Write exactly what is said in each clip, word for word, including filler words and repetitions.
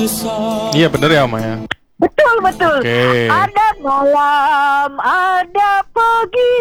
Iya bener ya Oma ya. Betul betul. Oke. Ada malam, ada pagi.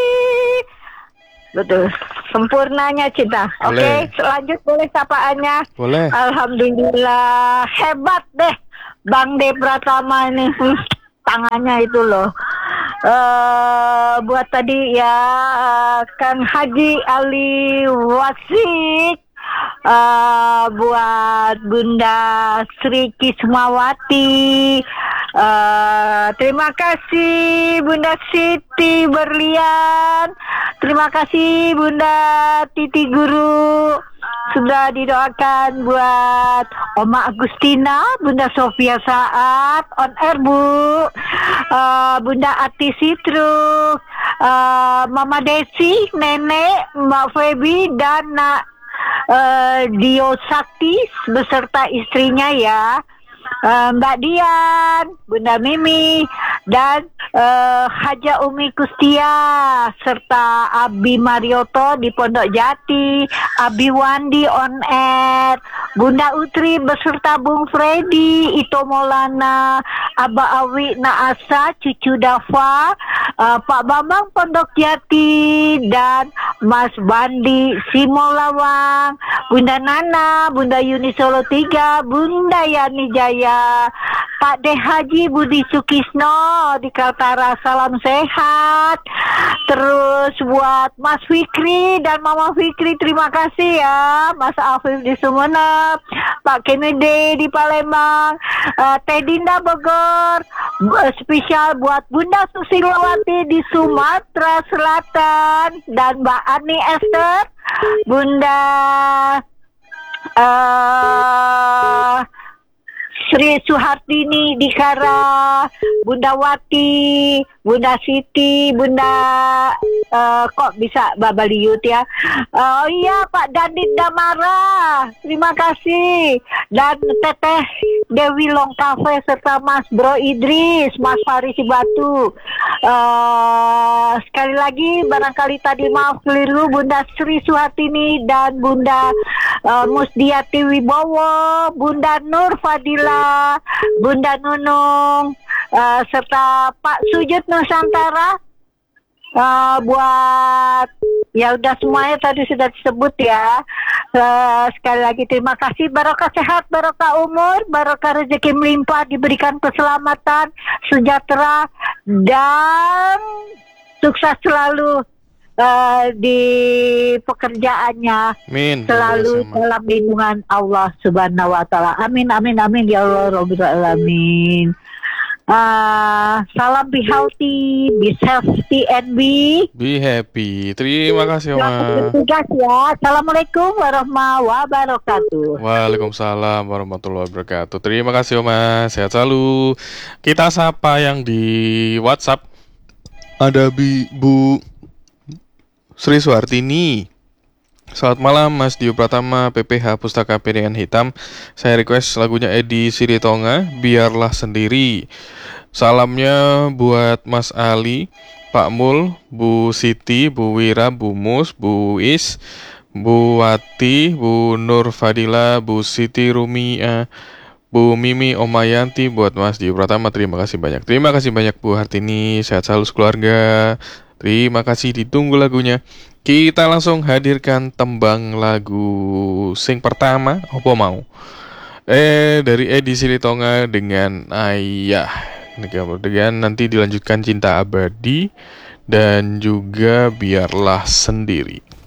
Betul. Sempurnanya cinta. Oke, Boleh. selanjut boleh sapaannya. Boleh. Alhamdulillah, hebat deh Bang De Pratama ini. Hmm, tangannya itu loh. Eh buat tadi ya eh, Kang Haji Ali Wasik. Uh, buat Bunda Sri Kismawati, uh, terima kasih Bunda Siti Berlian, terima kasih Bunda Titi Guru sudah didoakan buat Oma Agustina, Bunda Sofia Saat on air Bu, uh, Bunda Ati Sitruk, uh, Mama Desi, Nenek, Mbak Febi dan Nak Uh, Dio Sakti beserta istrinya ya, uh, Mbak Dian, Bunda Mimi dan uh, Haja Umi Kustia serta Abi Marioto di Pondok Jati, Abi Wandi on air, Bunda Utri beserta Bung Freddy, Ito Maulana, Aba Awi Naasa, Cucu Dafa, uh, Pak Bambang Pondok Jati dan Mas Bandi Simolawang, Bunda Nana, Bunda Yuni Solo tiga, Bunda Yani Jaya, Pak De Haji Budi Sukisno di Kaltara, salam sehat. Terus buat Mas Fikri dan Mama Fikri terima kasih ya, Mas Afif di Sumenep, Pak Kennedy di Palembang, uh, Teh Dinda Bogor, uh, spesial buat Bunda Susilawati di Sumatera Selatan dan Mbak Ani Esther, Bunda uh, Sri Suhartini di Kara, Bunda Wati, Bunda Siti, Bunda uh, kok bisa Babaliut ya. Oh iya Pak Dandit Damara, terima kasih. Dan Teteh Dewi Longkafe serta Mas Bro Idris, Mas Faris Batu. Uh, sekali lagi barangkali tadi maaf keliru, Bunda Sri Suhartini dan Bunda uh, Musdiati Wibowo, Bunda Nur Fadila, Bunda Nunung, uh, serta Pak Sujud Nusantara. Uh, buat ya udah semuanya tadi sudah disebut ya. Uh, sekali lagi terima kasih, barokah sehat, barokah umur, barokah rezeki melimpah, diberikan keselamatan, sejahtera dan sukses selalu uh, di pekerjaannya. Amin. Selalu dalam lindungan Allah Subhanahu wa taala. Amin amin amin ya Allah Rabbil alamin. Uh, salam be healthy, be safety and be Be happy. Terima kasih Oma. selamat bertugas ya. Assalamualaikum warahmatullahi wabarakatuh. Waalaikumsalam warahmatullahi wabarakatuh. Terima kasih Oma. Sehat selalu. Kita sapa yang di WhatsApp. Ada Bi, Bu Sri Suhartini. Selamat malam Mas Dio Pratama, P P H Pustaka Piringan Hitam. Saya request lagunya Edi Siritonga, Biarlah Sendiri. Salamnya buat Mas Ali, Pak Mul, Bu Siti, Bu Wira, Bu Mus, Bu Is, Bu Wati, Bu Nur Fadila, Bu Siti Rumia, Bu Mimi, Omayanti. Buat Mas Dio Pratama terima kasih banyak. Terima kasih banyak Bu Hartini, sehat selalu sekeluarga. Terima kasih, ditunggu lagunya. Kita langsung hadirkan tembang lagu sing pertama, apa mau? Eh dari Edi Silitonga dengan Ayah. Dengan nanti dilanjutkan Cinta Abadi dan juga Biarlah Sendiri.